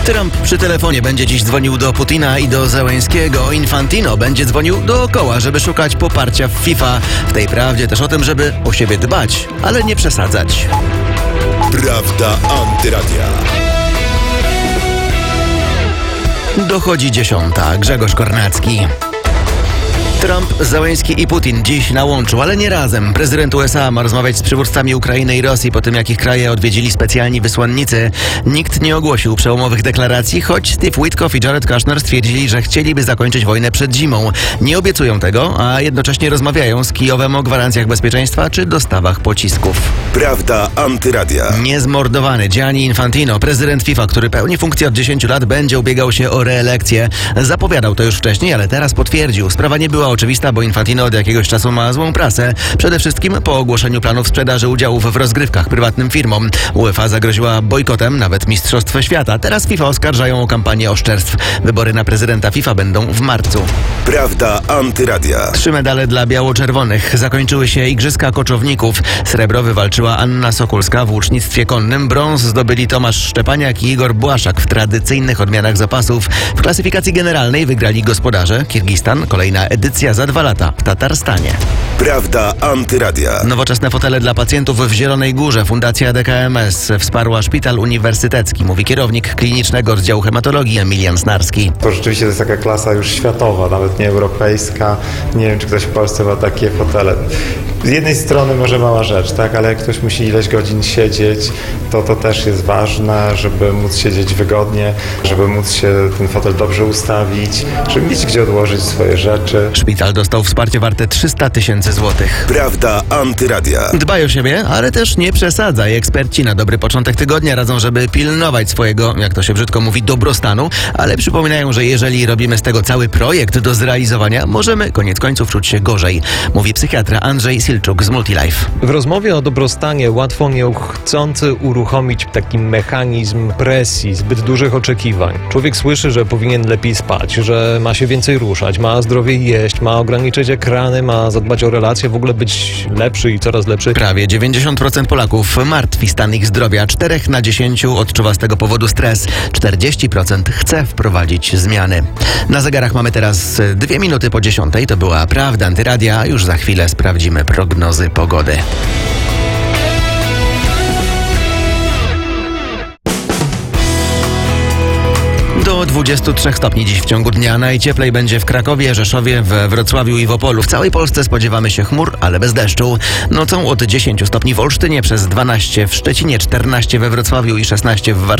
Trump przy telefonie będzie dziś dzwonił do Putina i do Zełenskiego. Infantino będzie dzwonił dookoła, żeby szukać poparcia w FIFA. W tej prawdzie też o tym, żeby o siebie dbać, ale nie przesadzać. Prawda Antyradia. Dochodzi 10. Grzegorz Kornacki. Trump, Zełenski i Putin dziś na łączu, ale nie razem. Prezydent USA ma rozmawiać z przywódcami Ukrainy i Rosji po tym, jak ich kraje odwiedzili specjalni wysłannicy. Nikt nie ogłosił przełomowych deklaracji, choć Steve Witkoff i Jared Kushner stwierdzili, że chcieliby zakończyć wojnę przed zimą. Nie obiecują tego, a jednocześnie rozmawiają z Kijowem o gwarancjach bezpieczeństwa czy dostawach pocisków. Prawda Antyradia. Niezmordowany Gianni Infantino, prezydent FIFA, który pełni funkcję od 10 lat, będzie ubiegał się o reelekcję. Zapowiadał to już wcześniej, ale teraz potwierdził. Sprawa nie była oczywista, bo Infantino od jakiegoś czasu ma złą prasę. Przede wszystkim po ogłoszeniu planów sprzedaży udziałów w rozgrywkach prywatnym firmom. UEFA zagroziła bojkotem nawet Mistrzostw Świata. Teraz FIFA oskarżają o kampanię oszczerstw. Wybory na prezydenta FIFA będą w marcu. Prawda Antyradia. 3 medale dla biało-czerwonych. Zakończyły się Igrzyska Koczowników. Srebro wywalczyła Anna Sokulska w łucznictwie konnym. Brąz zdobyli Tomasz Szczepaniak i Igor Błaszak w tradycyjnych odmianach zapasów. W klasyfikacji generalnej wygrali gospodarze Kirgistan. Kolejna edycja za 2 lata w Tatarstanie. Prawda Antyradia. Nowoczesne fotele dla pacjentów w Zielonej Górze. Fundacja DKMS wsparła szpital uniwersytecki, mówi kierownik klinicznego oddziału hematologii Emilian Snarski. To rzeczywiście to jest taka klasa już światowa, nawet nie europejska. Nie wiem, czy ktoś w Polsce ma takie fotele. Z jednej strony może mała rzecz, tak, ale jak ktoś musi ileś godzin siedzieć, to też jest ważne, żeby móc siedzieć wygodnie, żeby móc się ten fotel dobrze ustawić, żeby mieć gdzie odłożyć swoje rzeczy. Szpital dostał wsparcie warte 300 000 złotych. Prawda Antyradia. Dbaj o siebie, ale też nie przesadzaj. Eksperci na dobry początek tygodnia radzą, żeby pilnować swojego, jak to się brzydko mówi, dobrostanu, ale przypominają, że jeżeli robimy z tego cały projekt do zrealizowania, możemy koniec końców czuć się gorzej, mówi psychiatra Andrzej Silczuk z Multilife. W rozmowie o dobrostanie łatwo niechcący uruchomić taki mechanizm presji, zbyt dużych oczekiwań. Człowiek słyszy, że powinien lepiej spać, że ma się więcej ruszać, ma zdrowiej jeść, ma ograniczyć ekrany, ma zadbać o relacje, w ogóle być lepszy i coraz lepszy. Prawie 90% Polaków martwi stan ich zdrowia. 4 na 10 odczuwa z tego powodu stres. 40% chce wprowadzić zmiany. Na zegarach mamy teraz 2 minuty po 10. To była Prawda Antyradia. Już za chwilę sprawdzimy prognozy pogody. Do 23 stopni dziś w ciągu dnia. Najcieplej będzie w Krakowie, Rzeszowie, we Wrocławiu i w Opolu. W całej Polsce spodziewamy się chmur, ale bez deszczu. Nocą od 10 stopni w Olsztynie, przez 12 w Szczecinie, 14 we Wrocławiu i 16 w Warszawie.